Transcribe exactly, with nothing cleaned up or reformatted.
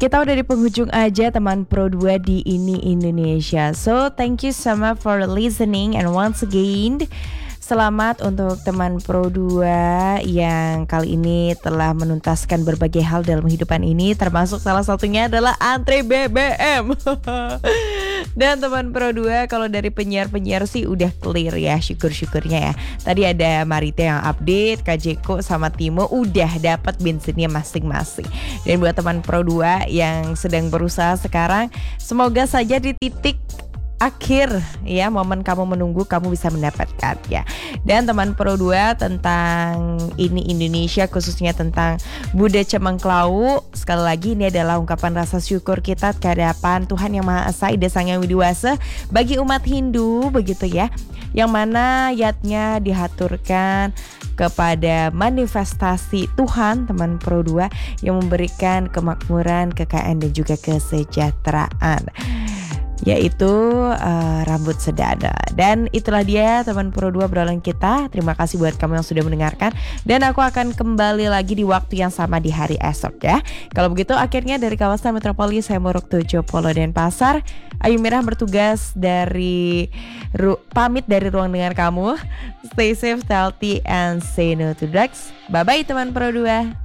Kita udah di penghujung aja teman Pro dua di Ini Indonesia. So thank you so much for listening, and once again selamat untuk teman Pro dua yang kali ini telah menuntaskan berbagai hal dalam kehidupan ini, termasuk salah satunya adalah antri B B M. Dan teman Pro dua, kalau dari penyiar-penyiar sih udah clear ya, syukur-syukurnya ya. Tadi ada Marita yang update, Kak Jeko sama Timo udah dapat bensinnya masing-masing. Dan buat teman Pro dua yang sedang berusaha sekarang, semoga saja di titik akhir ya, momen kamu menunggu kamu bisa mendapatkan ya. Dan teman Pro dua, tentang Ini Indonesia, khususnya tentang Buddha Cemengklau, sekali lagi ini adalah ungkapan rasa syukur kita ke hadapan Tuhan Yang Maha Esa Ida Sang Hyang Widiwasa bagi umat Hindu begitu ya, yang mana yatnya dihaturkan kepada manifestasi Tuhan teman Pro dua yang memberikan kemakmuran, kekayaan dan juga kesejahteraan, yaitu uh, rambut sedana. Dan itulah dia teman Pro dua obrolan kita. Terima kasih buat kamu yang sudah mendengarkan, dan aku akan kembali lagi di waktu yang sama di hari esok ya. Kalau begitu akhirnya dari kawasan metropolis saya Morok Tojo Polo dan Pasar, Ayu Merah bertugas dari ru- pamit dari ruang dengar kamu. Stay safe, healthy, and say no to drugs. Bye bye teman Pro dua.